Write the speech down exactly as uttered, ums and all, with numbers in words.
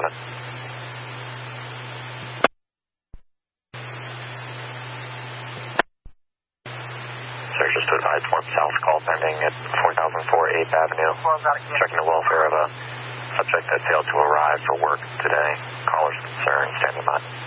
seven. Sir, just to advise, one south call pending at four thousand four eighth Avenue. Checking the welfare of a subject that failed to arrive for work today. Caller's concerned, standing by.